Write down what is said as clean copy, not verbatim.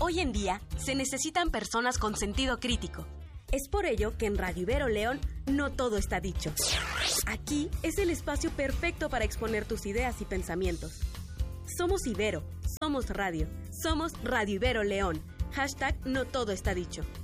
Hoy en día se necesitan personas con sentido crítico. Es por ello que en Radio Ibero León no todo está dicho. Aquí es el espacio perfecto para exponer tus ideas y pensamientos. Somos Ibero, somos radio, somos Radio Ibero León. #no todo está dicho.